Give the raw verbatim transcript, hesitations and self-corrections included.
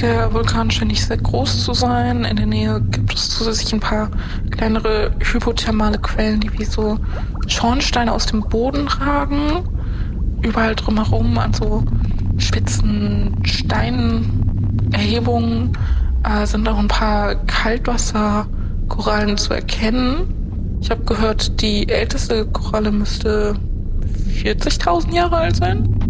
Der Vulkan scheint nicht sehr groß zu sein. In der Nähe gibt es zusätzlich ein paar kleinere hypothermale Quellen, die wie so Schornsteine aus dem Boden ragen. Überall drumherum an so spitzen Steinerhebungen äh, sind auch ein paar Kaltwasserkorallen zu erkennen. Ich habe gehört, die älteste Koralle müsste vierzigtausend Jahre alt sein.